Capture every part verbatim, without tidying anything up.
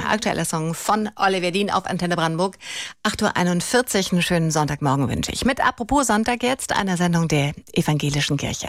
aktueller Song von Oliver Dien auf Antenne Brandenburg. acht Uhr einundvierzig, einen schönen Sonntagmorgen wünsche ich. Mit Apropos Sonntag jetzt, einer Sendung der Evangelischen Kirche.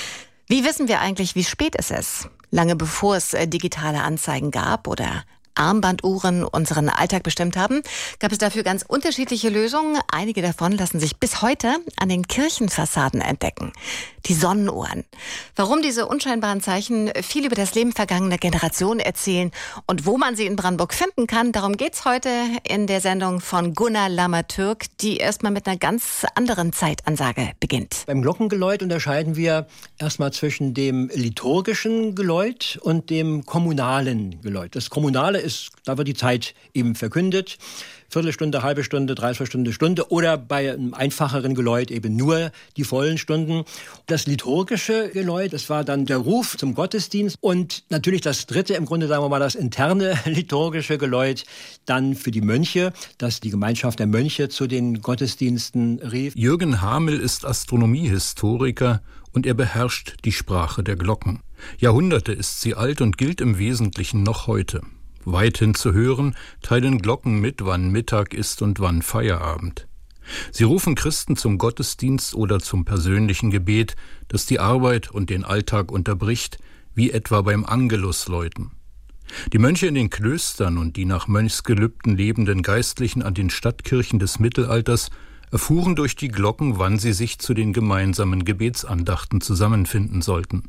Wie wissen wir eigentlich, wie spät es ist? Lange bevor es digitale Anzeigen gab oder Armbanduhren unseren Alltag bestimmt haben, gab es dafür ganz unterschiedliche Lösungen. Einige davon lassen sich bis heute an den Kirchenfassaden entdecken. Die Sonnenuhren. Warum diese unscheinbaren Zeichen viel über das Leben vergangener Generationen erzählen und wo man sie in Brandenburg finden kann, darum geht's heute in der Sendung von Gunnar Lammertürk, die erstmal mit einer ganz anderen Zeitansage beginnt. Beim Glockengeläut unterscheiden wir erstmal zwischen dem liturgischen Geläut und dem kommunalen Geläut. Das kommunale ist, da wird die Zeit eben verkündet. Viertelstunde, halbe Stunde, Dreiviertelstunde, Stunde oder bei einem einfacheren Geläut eben nur die vollen Stunden. Das liturgische Geläut, das war dann der Ruf zum Gottesdienst und natürlich das dritte, im Grunde sagen wir mal das interne liturgische Geläut, dann für die Mönche, dass die Gemeinschaft der Mönche zu den Gottesdiensten rief. Jürgen Hamel ist Astronomiehistoriker und er beherrscht die Sprache der Glocken. Jahrhunderte ist sie alt und gilt im Wesentlichen noch heute. Weithin zu hören, teilen Glocken mit, wann Mittag ist und wann Feierabend. Sie rufen Christen zum Gottesdienst oder zum persönlichen Gebet, das die Arbeit und den Alltag unterbricht, wie etwa beim Angelusläuten. Die Mönche in den Klöstern und die nach Mönchsgelübden lebenden Geistlichen an den Stadtkirchen des Mittelalters erfuhren durch die Glocken, wann sie sich zu den gemeinsamen Gebetsandachten zusammenfinden sollten.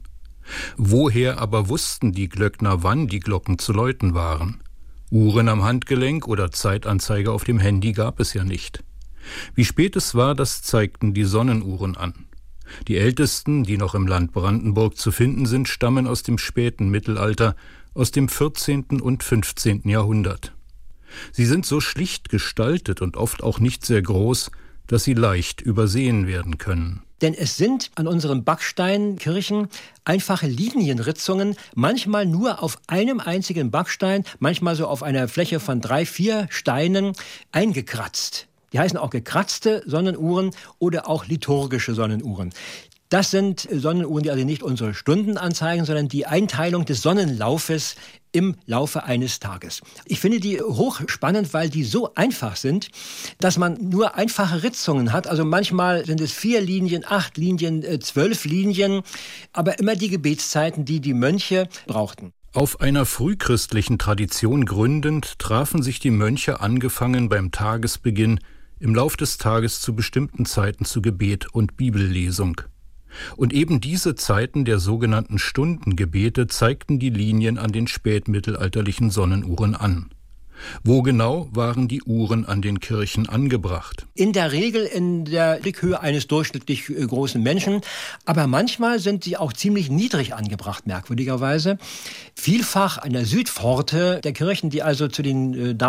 Woher aber wussten die Glöckner, wann die Glocken zu läuten waren? Uhren am Handgelenk oder Zeitanzeige auf dem Handy gab es ja nicht. Wie spät es war, das zeigten die Sonnenuhren an. Die ältesten, die noch im Land Brandenburg zu finden sind, stammen aus dem späten Mittelalter, aus dem vierzehnten und fünfzehnten Jahrhundert. Sie sind so schlicht gestaltet und oft auch nicht sehr groß, dass sie leicht übersehen werden können. Denn es sind an unseren Backsteinkirchen einfache Linienritzungen, manchmal nur auf einem einzigen Backstein, manchmal so auf einer Fläche von drei, vier Steinen eingekratzt. Die heißen auch gekratzte Sonnenuhren oder auch liturgische Sonnenuhren. Das sind Sonnenuhren, die also nicht unsere Stunden anzeigen, sondern die Einteilung des Sonnenlaufes im Laufe eines Tages. Ich finde die hochspannend, weil die so einfach sind, dass man nur einfache Ritzungen hat. Also manchmal sind es vier Linien, acht Linien, zwölf Linien, aber immer die Gebetszeiten, die die Mönche brauchten. Auf einer frühchristlichen Tradition gründend, trafen sich die Mönche angefangen beim Tagesbeginn im Lauf des Tages zu bestimmten Zeiten zu Gebet und Bibellesung. Und eben diese Zeiten der sogenannten Stundengebete zeigten die Linien an den spätmittelalterlichen Sonnenuhren an. Wo genau waren die Uhren an den Kirchen angebracht? In der Regel in der Blickhöhe eines durchschnittlich großen Menschen, aber manchmal sind sie auch ziemlich niedrig angebracht, merkwürdigerweise. Vielfach an der Südpforte der Kirchen, die also zu den